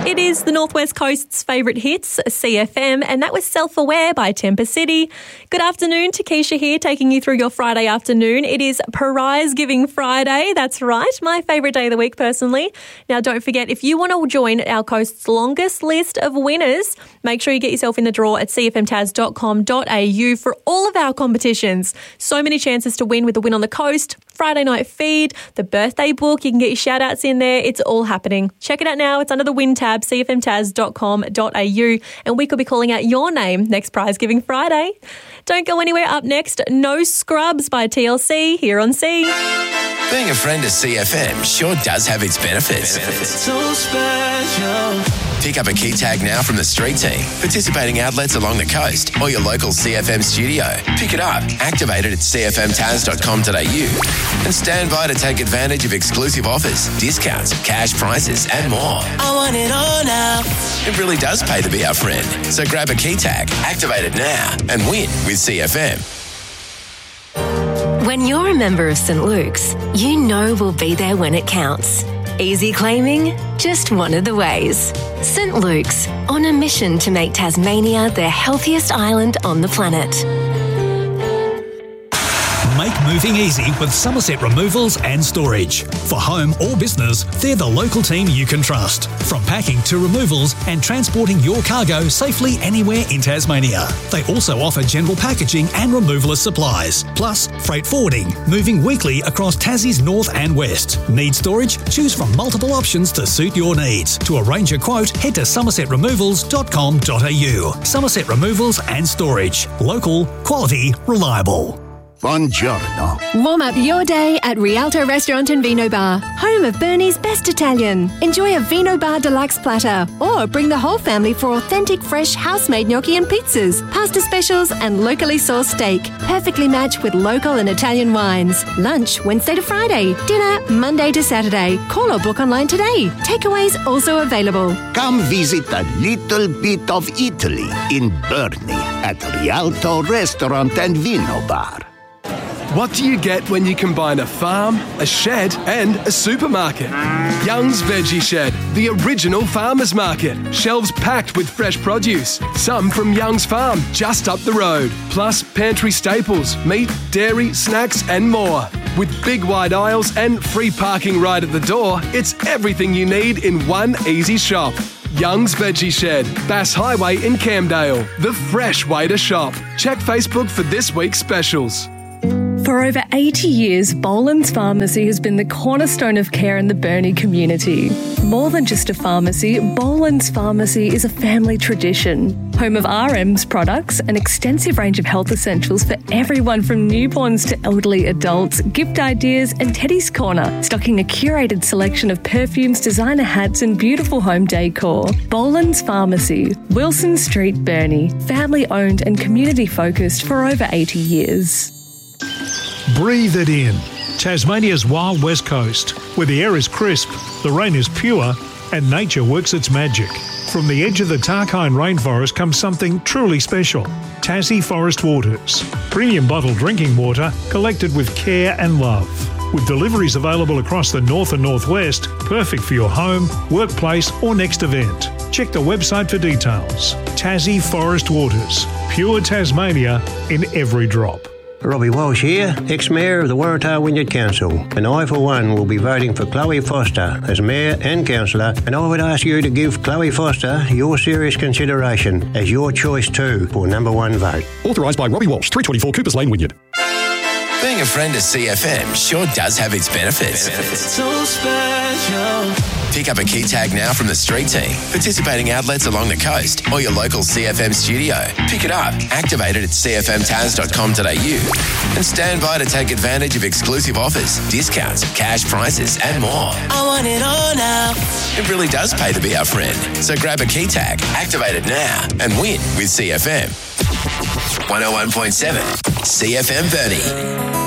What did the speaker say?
It is the Northwest Coast's favourite hits, CFM, and that was Self-Aware by Temper City. Good afternoon, Takesha here, taking you through your Friday afternoon. It is Prize Giving Friday, that's right, my favourite day of the week personally. Now don't forget, if you want to join our coast's longest list of winners, make sure you get yourself in the draw at cfmtas.com.au for all of our competitions. So many chances to win with the Win on the Coast, Friday night feed, the birthday book, you can get your shout outs in there, it's all happening. Check it out now, it's under the Win tab, cfmtas.com.au, and we could be calling out your name next Prize Giving Friday. Don't go anywhere. Up next, No Scrubs by TLC here on C. Being a friend of CFM sure does have its benefits. So special. Pick up a key tag now from the street team, participating outlets along the coast or your local CFM studio. Pick it up, activate it at cfmtas.com.au and stand by to take advantage of exclusive offers, discounts, cash prizes and more. I want it all now. It really does pay to be our friend. So grab a key tag, activate it now and win with CFM. When you're a member of St. Luke's, you know we'll be there when it counts. Easy claiming? Just one of the ways. St. Luke's, on a mission to make Tasmania the healthiest island on the planet. Make moving easy with Somerset Removals and Storage. For home or business, they're the local team you can trust. From packing to removals and transporting your cargo safely anywhere in Tasmania. They also offer general packaging and removalist supplies, plus freight forwarding, moving weekly across Tassie's north and west. Need storage? Choose from multiple options to suit your needs. To arrange a quote, head to somersetremovals.com.au. Somerset Removals and Storage. Local, quality, reliable. Buongiorno. Warm up your day at Rialto Restaurant and Vino Bar, home of Bernie's best Italian. Enjoy a Vino Bar deluxe platter or bring the whole family for authentic fresh house-made gnocchi and pizzas, pasta specials and locally sourced steak. Perfectly matched with local and Italian wines. Lunch Wednesday to Friday. Dinner Monday to Saturday. Call or book online today. Takeaways also available. Come visit a little bit of Italy in Bernie at Rialto Restaurant and Vino Bar. What do you get when you combine a farm, a shed and a supermarket? Young's Veggie Shed, the original farmer's market. Shelves packed with fresh produce, some from Young's Farm just up the road. Plus pantry staples, meat, dairy, snacks and more. With big wide aisles and free parking right at the door, it's everything you need in one easy shop. Young's Veggie Shed, Bass Highway in Camdale. The fresh way to shop. Check Facebook for this week's specials. For over 80 years, Boland's Pharmacy has been the cornerstone of care in the Burnie community. More than just a pharmacy, Boland's Pharmacy is a family tradition. Home of RM's products, an extensive range of health essentials for everyone from newborns to elderly adults, gift ideas and Teddy's Corner, stocking a curated selection of perfumes, designer hats and beautiful home decor. Boland's Pharmacy, Wilson Street, Burnie. Family owned and community focused for over 80 years. Breathe it in. Tasmania's wild west coast, where the air is crisp, the rain is pure, and nature works its magic. From the edge of the Tarkine rainforest comes something truly special. Tassie Forest Waters. Premium bottled drinking water collected with care and love. With deliveries available across the north and northwest, perfect for your home, workplace or next event. Check the website for details. Tassie Forest Waters. Pure Tasmania in every drop. Robbie Walsh here, ex-mayor of the Waratah Wynyard Council, and I for one will be voting for Chloe Foster as mayor and councillor, and I would ask you to give Chloe Foster your serious consideration as your choice too for number one vote. Authorised by Robbie Walsh, 324 Coopers Lane, Wynyard. Being a friend of CFM sure does have its benefits. So special. Pick up a key tag now from the street team, participating outlets along the coast or your local CFM studio. Pick it up, activate it at cfmtas.com.au and stand by to take advantage of exclusive offers, discounts, cash prizes and more. I want it all now. It really does pay to be our friend. So grab a key tag, activate it now and win with CFM. 101.7 CFM Burnie.